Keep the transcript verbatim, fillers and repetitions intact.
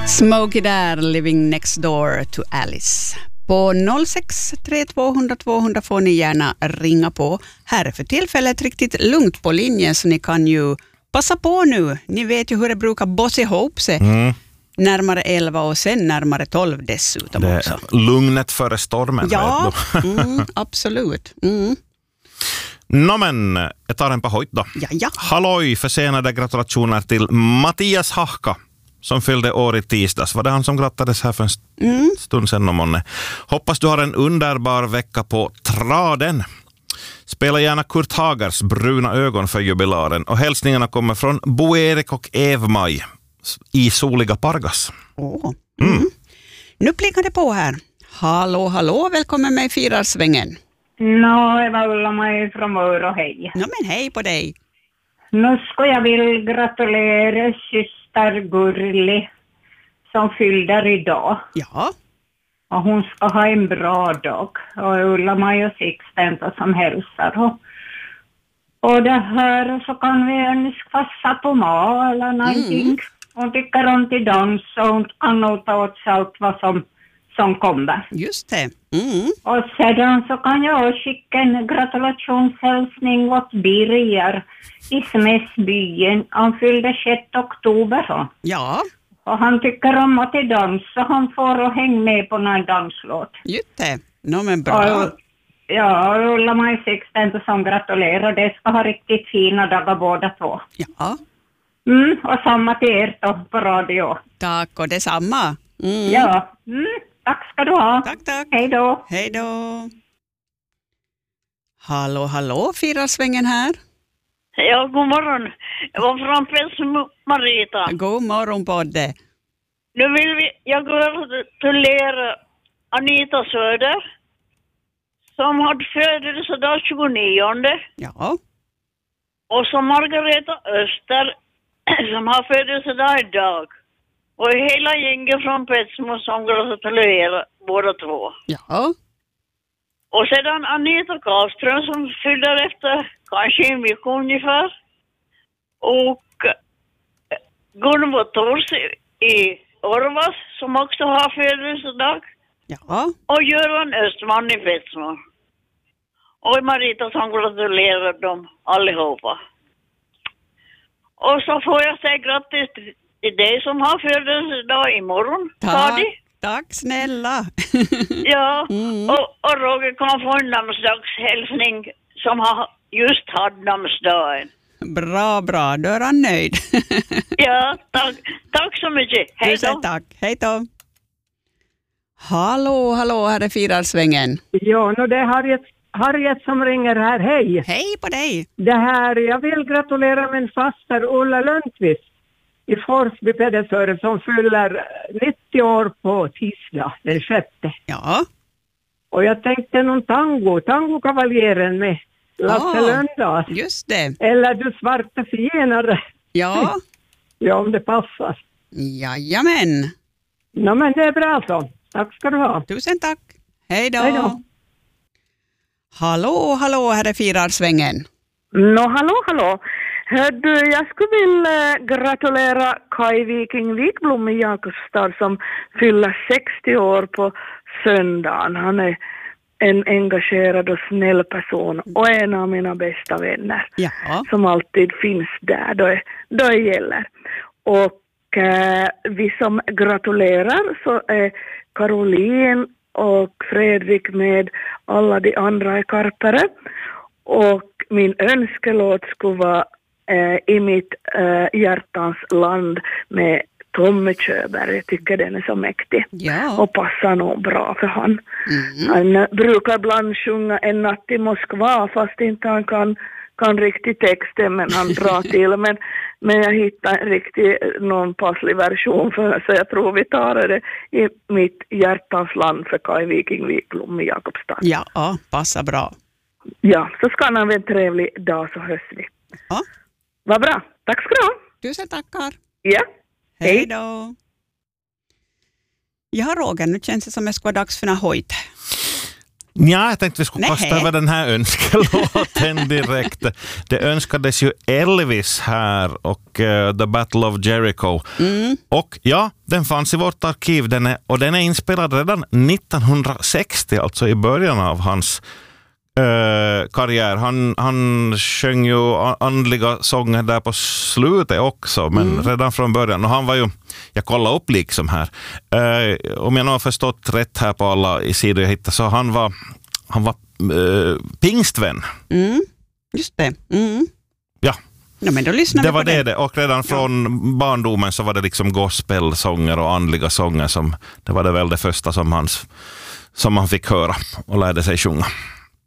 Smokey där, Living Next Door to Alice. På noll sex tre två noll noll två noll noll får ni gärna ringa på. Här är för tillfället riktigt lugnt på linjen, så ni kan ju passa på nu. Ni vet ju hur det brukar bossa ihop sig. Mm. Närmare elva och sen närmare tolv dessutom det också. Lugnet före stormen. Ja, mm, absolut. Mm. Nå men, jag tar en på hojt då. Ja, ja. Halloj, försenade gratulationer till Mattias Hahka som fyllde år i tisdags. Var det han som grattades här för en st- mm. stund sedan om månne? Hoppas du har en underbar vecka på traden. Spela gärna Kurt Hagers Bruna ögon för jubilaren. Och hälsningarna kommer från Bo Erik och Ev-Maj i soliga Pargas. Oh. Mm. Mm. Nu plickar det på här. Hallå, hallå, välkommen med i Firarsvängen. Nå, no, Eva Ulla-Maj från Mör och hej. Nå, men hej på dig. Nu ska jag vill gratulera syster Gurli som fyllde idag. Ja. Och hon ska ha en bra dag. Och Ulla-Maj och Sixten som hälsar. Och, och det här så kan vi önska passa på mat eller någonting. Mm. Hon tycker om till dans och hon kan nog ta åt sig allt vad som, som kommer. Just det. Mm. Och sedan så kan jag skicka en gratulationshälsning åt Birger i Smäsbyen. Han fyllde sjätte oktober. Ja. Och han tycker om att dansa. Han får och häng med på någon danslåt. Just det. Nå men bra. Och, ja, Ulla-Maj Sixten som gratulerar. Det ska ha riktigt fina dagar båda två. Ja. Mm, och samma till er då på radio. Tack, och detsamma. Mm. Ja, mm, tack ska du ha. Tack, tack. Hej då. Hej då. Hallå, hallå, Firarsvängen här. Ja, god morgon. Jag var från Pels Marita. God morgon på det. Nu vill vi, jag gratulera Anita Söder som hade födelsedag tjugonionde. Ja. Och som Margareta Öster som har födelsedag idag. Och hela gänget från Petsmo som gratulerar båda två. Ja. Och sedan Anita Karlström som fyller efter kanske en vecka ungefär. Och Gunvor Tors i Orvas som också har födelsedag. Ja. Och Göran Östman i Petsmo. Och Marita som gratulerar dem allihopa. Och så får jag säga grattis till dig som har födelsedag imorgon. Tack, tack snälla. Ja, mm. och, och Roger kan få en namnsdagshälsning som har just hade namnsdagen. Bra, bra. Då är han nöjd. Ja, tack. Tack så mycket. Hej då. Tack. Hej då. Hallå, hallå, här är Firarsvängen. Ja, no, det är Harriet, Harriet som ringer här. Hej. Hej på dig. Det här, jag vill gratulera min faster Ulla Lundqvist i Forsby Pedersöre som fyller nittio år på tisdag, den sjätte. Ja. Och jag tänkte någon tango, tango-kavaljeren med Lasse ah, Lönndahl. Just det. Eller Du svarta fienare. Ja. Ja, om det passar. Jajamän. Ja, men det är bra så. Tack ska du ha. Tusen tack. Hej då. Hej då. Hallå, hallå, här är Firarsvängen. Nå, hallå, hallå. Hör du, jag skulle vilja gratulera Kai Viking Wikblom i Jakobstad som fyller sextio år på söndagen. Han är en engagerad och snäll person och en av mina bästa vänner. Ja. Som alltid finns där då, då det gäller. Och eh, vi som gratulerar så är Caroline och Fredrik med, alla de andra är karpare. Och min önskelåt skulle vara eh, I mitt eh, hjärtans land med Tommy Köberg. Jag tycker den är så mäktig. Ja. Och passar nog bra för han. Mm. Han eh, brukar ibland sjunga En natt i Moskva fast inte han kan, kan riktigt texten, men han drar till. Men, men jag hittar en riktigt någon passlig version för, så jag tror vi tar det I mitt hjärtans land för Kai Viking Wikblom i Jakobstad. Ja, passar bra. Ja, så ska han ha en trevlig dag så hörs vi. Ja. Vad bra. Tack ska du ha. Tusen tackar. Ja. Hej. Hej då. Ja, Roger, nu känns det som att det ska vara dags för en hojt. Ja, jag tänkte vi skulle Nej. kasta över den här önskelåten direkt. Det önskades ju Elvis här och uh, The Battle of Jericho. Mm. Och ja, den fanns i vårt arkiv den är, och den är inspelad redan nittonhundrasextio, alltså i början av hans uh, karriär. Han, han sjöng ju andliga sånger där på slutet också, men mm. redan från början. Och han var ju, jag kollade upp liksom här, uh, om jag nog har förstått rätt här på alla i sidor jag hittade, så han var, han var uh, pingstvän. Mm. Just det. Mm. Ja. Ja, men då lyssnar det vi på var det, det. det. Och redan från ja. barndomen så var det liksom gospelsånger och andliga sånger som, det var det väl det första som, hans, som han fick höra och lärde sig sjunga.